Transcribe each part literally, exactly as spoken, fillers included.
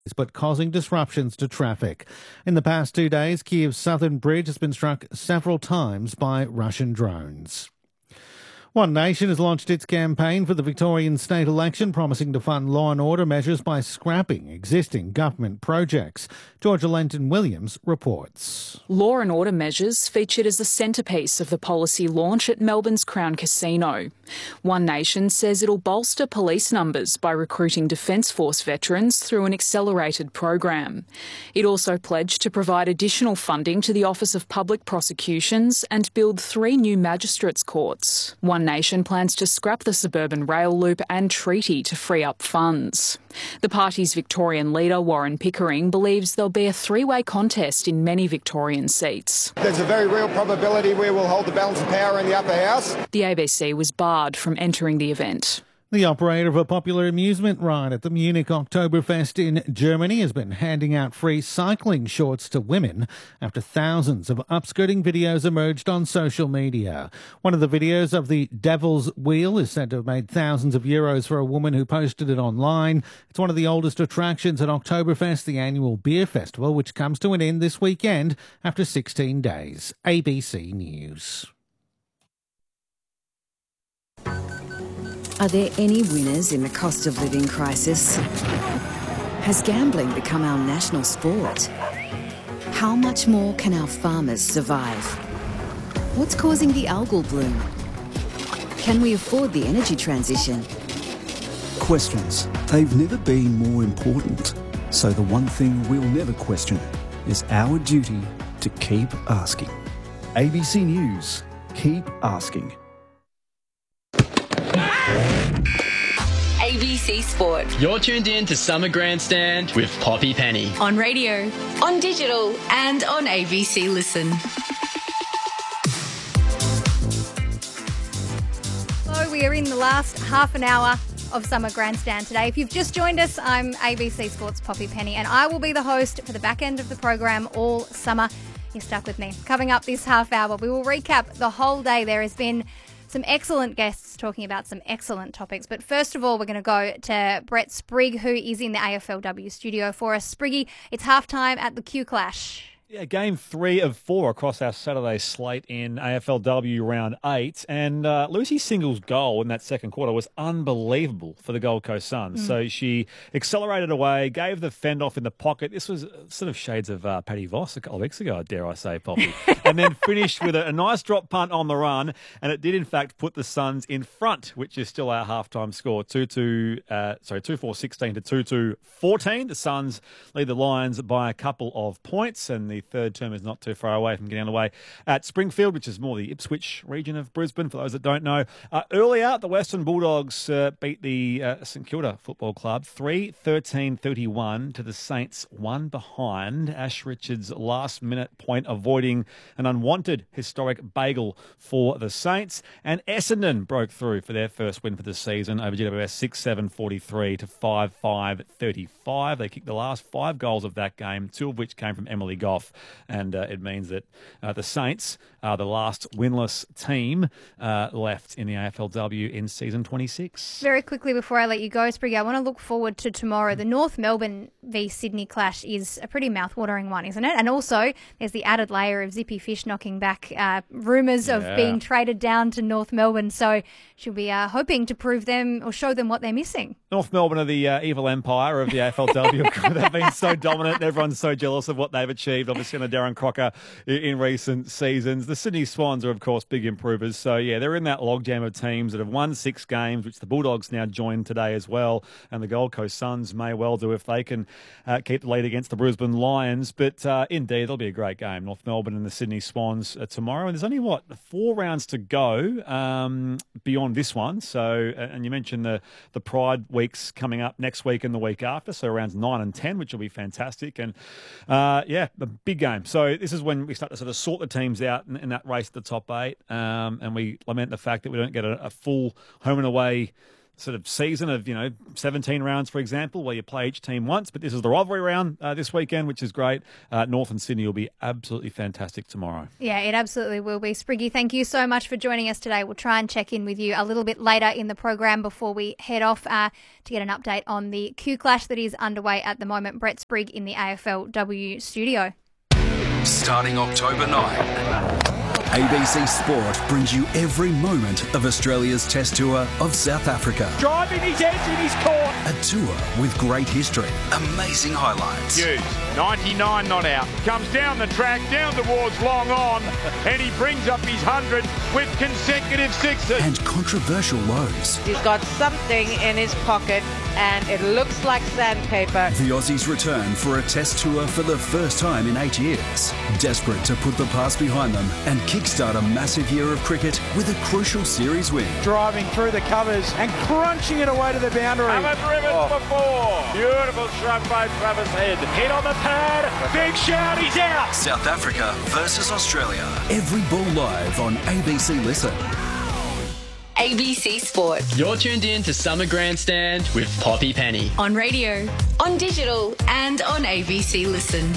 but causing disruptions to traffic. In the past two days, Kiev's southern bridge has been struck several times by Russian drones. One Nation has launched its campaign for the Victorian state election, promising to fund law and order measures by scrapping existing government projects. Georgia Lenton-Williams reports. Law and order measures featured as the centrepiece of the policy launch at Melbourne's Crown Casino. One Nation says it'll bolster police numbers by recruiting Defence Force veterans through an accelerated program. It also pledged to provide additional funding to the Office of Public Prosecutions and build three new magistrates' courts. One Nation plans to scrap the suburban rail loop and treaty to free up funds. The party's Victorian leader, Warren Pickering, believes there'll be a three-way contest in many Victorian seats. There's a very real probability we will hold the balance of power in the upper house. The A B C was barred from entering the event. The operator of a popular amusement ride at the Munich Oktoberfest in Germany has been handing out free cycling shorts to women after thousands of upskirting videos emerged on social media. One of the videos of the Devil's Wheel is said to have made thousands of euros for a woman who posted it online. It's one of the oldest attractions at Oktoberfest, the annual beer festival, which comes to an end this weekend after sixteen days. A B C News. Are there any winners in the cost of living crisis? Has gambling become our national sport? How much more can our farmers survive? What's causing the algal bloom? Can we afford the energy transition? Questions. They've never been more important. So the one thing we'll never question is our duty to keep asking. A B C News. Keep asking. A B C Sport. You're tuned in to Summer Grandstand with Poppy Penny. On radio, on digital, and on A B C Listen. So we are in the last half an hour of Summer Grandstand today. If you've just joined us, I'm A B C Sports' Poppy Penny, and I will be the host for the back end of the program all summer. You're stuck with me. Coming up this half hour, we will recap the whole day. There has been some excellent guests talking about some excellent topics. But first of all, we're going to go to Brett Sprigg, who is in the A F L W studio for us. Spriggy, it's halftime at the Q Clash. Yeah, game three of four across our Saturday slate in A F L W round eight. And uh, Lucy Single's goal in that second quarter was unbelievable for the Gold Coast Suns. Mm. So she accelerated away, gave the fend off in the pocket. This was sort of shades of uh, Paddy Voss a couple of weeks ago, dare I say, Poppy. And then finished with a, a nice drop punt on the run. And it did, in fact, put the Suns in front, which is still our halftime score. two two, uh, sorry, two four sixteen to two two fourteen. The Suns lead the Lions by a couple of points, and the third term is not too far away from getting underway at Springfield, which is more the Ipswich region of Brisbane, for those that don't know. Uh, earlier, the Western Bulldogs uh, beat the uh, St Kilda Football Club three thirteen thirty-one to the Saints, one behind. Ash Richards' last-minute point avoiding an unwanted historic bagel for the Saints. And Essendon broke through for their first win for the season over G W S six seven forty-three to five five thirty-five. They kicked the last five goals of that game, two of which came from Emily Goff. And uh, it means that uh, the Saints are the last winless team uh, left in the A F L W in season twenty-six. Very quickly before I let you go, Spriggy, I want to look forward to tomorrow. The North Melbourne v Sydney clash is a pretty mouth-watering one, isn't it? And also, there's the added layer of Zippy Fish knocking back uh, rumours yeah. of being traded down to North Melbourne. So she'll be uh, hoping to prove them or show them what they're missing. North Melbourne are the uh, evil empire of the A F L W. They've been so dominant and everyone's so jealous of what they've achieved, obviously, under Darren Crocker in, in recent seasons. The Sydney Swans are, of course, big improvers. So, yeah, they're in that logjam of teams that have won six games, which the Bulldogs now join today as well. And the Gold Coast Suns may well do if they can uh, keep the lead against the Brisbane Lions. But, uh, indeed, it'll be a great game. North Melbourne and the Sydney Swans uh, tomorrow. And there's only, what, four rounds to go um, beyond this one. So, and you mentioned the, the Pride weeks coming up next week and the week after. So, rounds nine and ten, which will be fantastic. And, uh, yeah, a big game. So, this is when we start to sort of sort the teams out in, in that race at the top eight. Um, and we lament the fact that we don't get a, a full home and away sort of season of, you know, seventeen rounds, for example, where you play each team once. But this is the rivalry round uh, this weekend, which is great. Uh, North and Sydney will be absolutely fantastic tomorrow. Yeah, it absolutely will be. Spriggy, thank you so much for joining us today. We'll try and check in with you a little bit later in the program before we head off uh, to get an update on the Q Clash that is underway at the moment. Brett Sprigg in the A F L W studio. Starting October ninth. A B C Sport brings you every moment of Australia's Test Tour of South Africa. Driving his edge in his court. A tour with great history, amazing highlights. Hughes, ninety-nine not out. Comes down the track, down towards long on, and he brings up his hundred with consecutive sixes. And controversial lows. He's got something in his pocket, and it looks like sandpaper. The Aussies return for a Test Tour for the first time in eight years. Desperate to put the past behind them and kickstart a massive year of cricket with a crucial series win. Driving through the covers and crunching it away to the boundary. Haven't driven oh. before. Beautiful shot by Travis Head. Hit on the pad. Big shout. He's out. South Africa versus Australia. Every ball live on A B C Listen. A B C Sport. You're tuned in to Summer Grandstand with Poppy Penny. On radio, on digital, and on A B C Listen.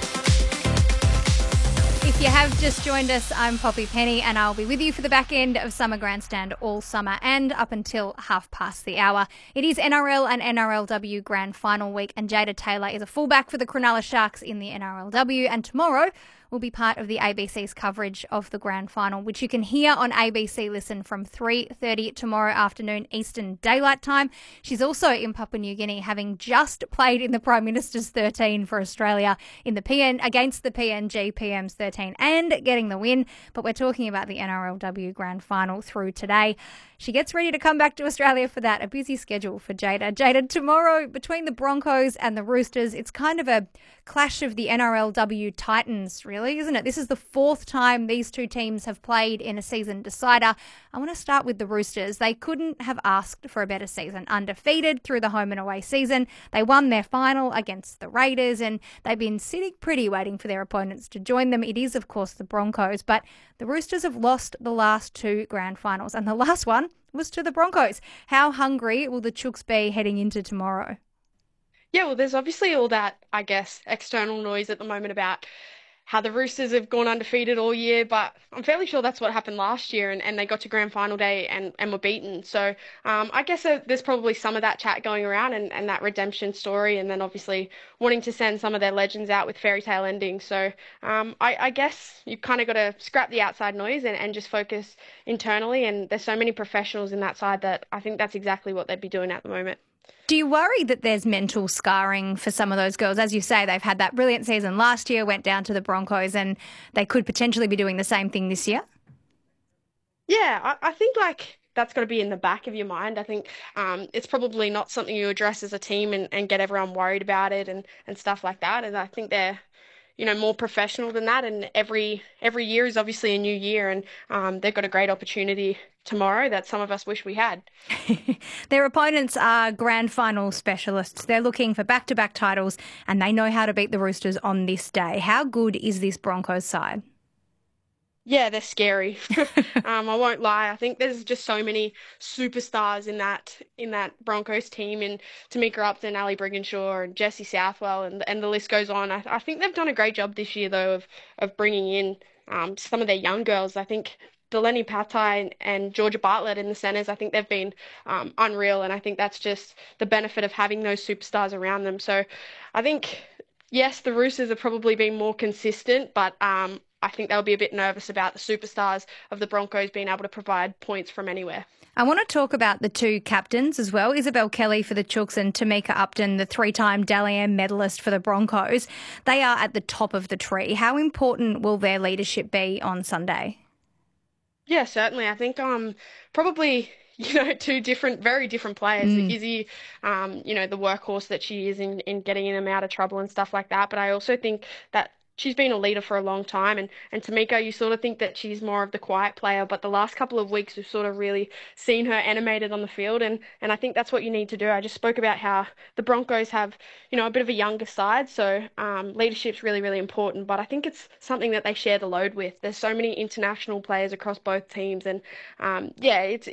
If you have just joined us, I'm Poppy Penny and I'll be with you for the back end of Summer Grandstand all summer and up until half past the hour. It is N R L and N R L W Grand Final week and Jada Taylor is a fullback for the Cronulla Sharks in the N R L W, and tomorrow will be part of the A B C's coverage of the Grand Final, which you can hear on A B C Listen from three thirty tomorrow afternoon Eastern Daylight Time. She's also in Papua New Guinea, having just played in the Prime Minister's thirteen for Australia in the P N against the P N G P M's thirteen and getting the win. But we're talking about the N R L W Grand Final through today. She gets ready to come back to Australia for that. A busy schedule for Jada. Jada, tomorrow between the Broncos and the Roosters, it's kind of a clash of the N R L W Titans, really, isn't it? This is the fourth time these two teams have played in a season decider. I want to start with the Roosters. They couldn't have asked for a better season. Undefeated through the home and away season. They won their final against the Raiders and they've been sitting pretty waiting for their opponents to join them. It is, of course, the Broncos, but the Roosters have lost the last two grand finals and the last one was to the Broncos. How hungry will the Chooks be heading into tomorrow? Yeah, well, there's obviously all that, I guess, external noise at the moment about how the Roosters have gone undefeated all year, but I'm fairly sure that's what happened last year, and, and they got to grand final day and, and were beaten. So um, I guess uh, there's probably some of that chat going around and, and that redemption story, and then obviously wanting to send some of their legends out with fairy tale endings. So um, I, I guess you've kind of got to scrap the outside noise and, and just focus internally, and there's so many professionals in that side that I think that's exactly what they'd be doing at the moment. Do you worry that there's mental scarring for some of those girls? As you say, they've had that brilliant season last year, went down to the Broncos, and they could potentially be doing the same thing this year? Yeah, I, I think like that's got to be in the back of your mind. I think um, it's probably not something you address as a team and, and get everyone worried about it and, and stuff like that. And I think they're, you know, more professional than that. And every every year is obviously a new year, and um, they've got a great opportunity tomorrow that some of us wish we had. Their opponents are grand final specialists. They're looking for back-to-back titles and they know how to beat the Roosters on this day. How good is this Broncos side? Yeah, they're scary. um, I won't lie. I think there's just so many superstars in that in that Broncos team, and Tamika Upton, Ali Brigginshaw, and Jessie Southwell, and and the list goes on. I, I think they've done a great job this year, though, of of bringing in um, some of their young girls. I think Delaney Patai and, and Georgia Bartlett in the centres, I think they've been um, unreal, and I think that's just the benefit of having those superstars around them. So I think, yes, the Roosters have probably been more consistent, but um, I think they'll be a bit nervous about the superstars of the Broncos being able to provide points from anywhere. I want to talk about the two captains as well, Isabel Kelly for the Chooks and Tamika Upton, the three-time Dally M medalist for the Broncos. They are at the top of the tree. How important will their leadership be on Sunday? Yeah, certainly. I think um, probably, you know, two different, very different players. Mm. Izzy, um, you know, the workhorse that she is in, in getting them out of trouble and stuff like that. But I also think that she's been a leader for a long time. And, and Tamika, you sort of think that she's more of the quiet player, but the last couple of weeks we've sort of really seen her animated on the field. And, and I think that's what you need to do. I just spoke about how the Broncos have, you know, a bit of a younger side. So um, leadership's really, really important. But I think it's something that they share the load with. There's so many international players across both teams. And um, yeah, it's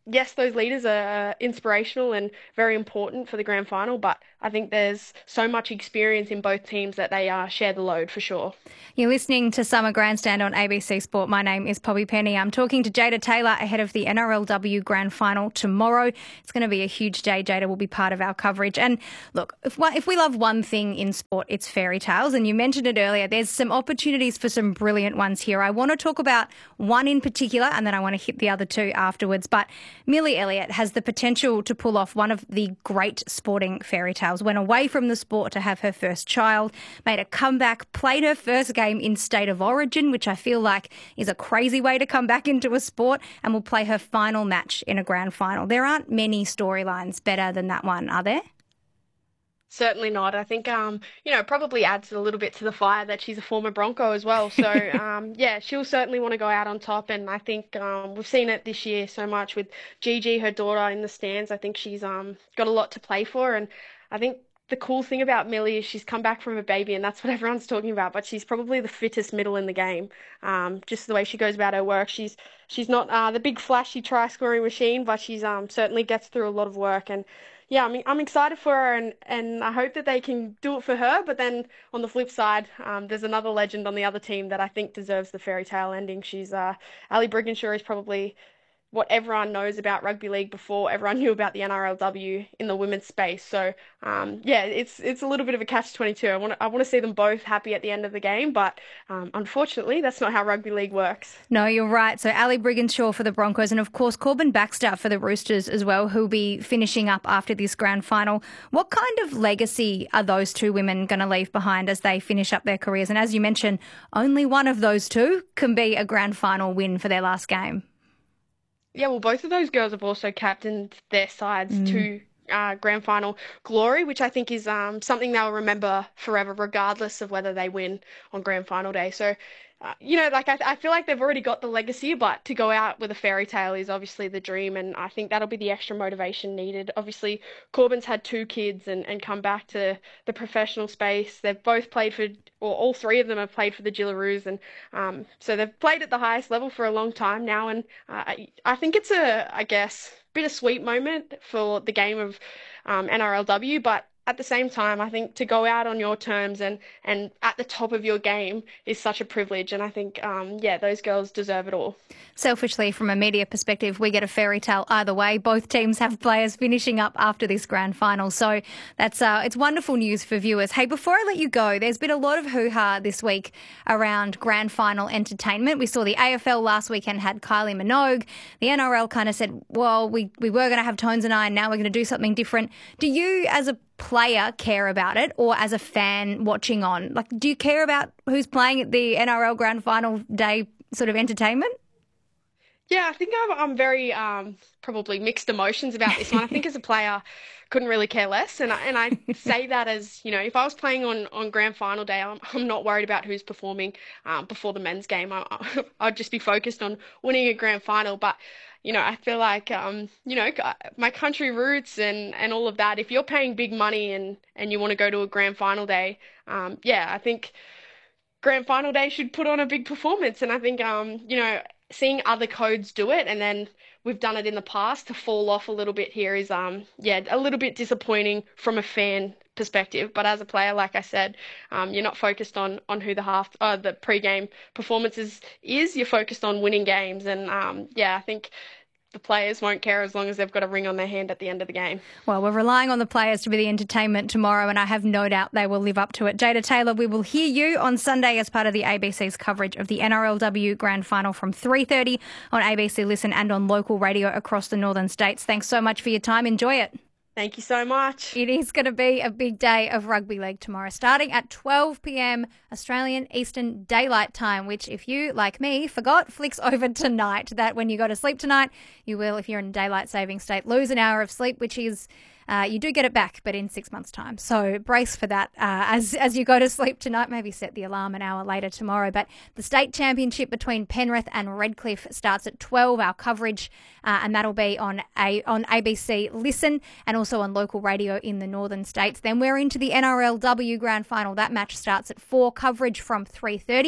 yes, those leaders are inspirational and very important for the grand final, but I think there's so much experience in both teams that they uh, share the load for sure. You're listening to Summer Grandstand on A B C Sport. My name is Poppy Penny. I'm talking to Jada Taylor ahead of the N R L W Grand Final tomorrow. It's going to be a huge day. Jada will be part of our coverage. And look, if, if we love one thing in sport, it's fairy tales. And you mentioned it earlier. There's some opportunities for some brilliant ones here. I want to talk about one in particular, and then I want to hit the other two afterwards. But Millie Elliott has the potential to pull off one of the great sporting fairy tales. Went away from the sport to have her first child, made a comeback, played her first game in State of Origin, which I feel like is a crazy way to come back into a sport, and will play her final match in a grand final. There aren't many storylines better than that one, are there? Certainly not. I think, um, you know, probably adds a little bit to the fire that she's a former Bronco as well. So, um, yeah, she'll certainly want to go out on top. And I think um, we've seen it this year so much with Gigi, her daughter, in the stands. I think she's um, got a lot to play for. And I think the cool thing about Millie is she's come back from a baby, and that's what everyone's talking about. But she's probably the fittest middle in the game. Um, just the way she goes about her work. She's she's not uh, the big flashy try scoring machine, but she's um, certainly gets through a lot of work. And yeah, I mean, I'm excited for her, and, and I hope that they can do it for her. But then on the flip side, um, there's another legend on the other team that I think deserves the fairy tale ending. She's uh, Ali Brigginshaw is probably what everyone knows about rugby league before everyone knew about the N R L W in the women's space. So, um, yeah, it's it's a little bit of a catch twenty-two. I want to I want to see them both happy at the end of the game, but um, unfortunately, that's not how rugby league works. No, you're right. So Ali Brigginshaw for the Broncos, and of course Corbin Baxter for the Roosters as well, who'll be finishing up after this grand final. What kind of legacy are those two women going to leave behind as they finish up their careers? And as you mentioned, only one of those two can be a grand final win for their last game. Yeah, well, both of those girls have also captained their sides mm. to uh, grand final glory, which I think is um, something they'll remember forever, regardless of whether they win on grand final day. So, uh, you know, like I, I feel like they've already got the legacy, but to go out with a fairy tale is obviously the dream, and I think that'll be the extra motivation needed. Obviously, Corbin's had two kids and, and come back to the professional space. They've both played for, or all three of them have played for the Jillaroos, and um, so they've played at the highest level for a long time now, and uh, I, I think it's a, I guess, bittersweet moment for the game of um, N R L W, but at the same time, I think to go out on your terms and, and at the top of your game is such a privilege. And I think, um, yeah, those girls deserve it all. Selfishly, from a media perspective, we get a fairy tale either way. Both teams have players finishing up after this grand final. So that's uh, it's wonderful news for viewers. Hey, before I let you go, there's been a lot of hoo-ha this week around grand final entertainment. We saw the A F L last weekend had Kylie Minogue. The N R L kind of said, well, we, we were going to have Tones and I, and now we're going to do something different. Do you, as a player, care about it, or as a fan watching on? Like, do you care about who's playing at the N R L Grand Final day sort of entertainment? Yeah, I think I'm, I'm very um, probably mixed emotions about this one. I think as a player, couldn't really care less, and I, and I say that as, you know, if I was playing on, on Grand Final day, I'm, I'm not worried about who's performing um, before the men's game. I, I, I'd just be focused on winning a Grand Final, but you know, I feel like, um, you know, my country roots and, and all of that, if you're paying big money and, and you want to go to a grand final day, um, yeah, I think grand final day should put on a big performance. And I think, um, you know, seeing other codes do it, and then we've done it in the past, to fall off a little bit here is, um, yeah, a little bit disappointing from a fan perspective. But as a player, like I said, um, you're not focused on, on who the half, uh, the pre-game performances is. You're focused on winning games. And, um, yeah, I think the players won't care as long as they've got a ring on their hand at the end of the game. Well, we're relying on the players to be the entertainment tomorrow, and I have no doubt they will live up to it. Jada Taylor, we will hear you on Sunday as part of the A B C's coverage of the N R L W Grand Final from three thirty on A B C Listen and on local radio across the northern states. Thanks so much for your time. Enjoy it. Thank you so much. It is going to be a big day of rugby league tomorrow, starting at twelve p.m. Australian Eastern Daylight Time, which, if you, like me, forgot, flicks over tonight. That when you go to sleep tonight, you will, if you're in daylight saving state, lose an hour of sleep, which is Uh, you do get it back, but in six months' time. So brace for that uh, as as you go to sleep tonight. Maybe set the alarm an hour later tomorrow. But the state championship between Penrith and Redcliffe starts at twelve, our coverage, uh, and that'll be on a on A B C Listen and also on local radio in the northern states. Then we're into the N R L W Grand Final. That match starts at four, coverage from three thirty.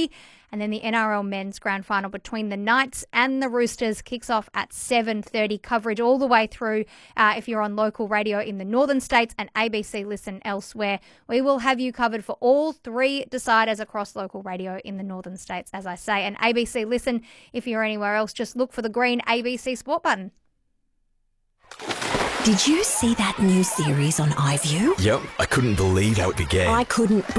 And then the N R L Men's Grand Final between the Knights and the Roosters kicks off at seven thirty. Coverage all the way through uh, if you're on local radio in the northern states and A B C Listen elsewhere. We will have you covered for all three deciders across local radio in the northern states, as I say. And A B C Listen, if you're anywhere else, just look for the green A B C Sport button. Did you see that new series on iView? Yep, I couldn't believe how it began. I couldn't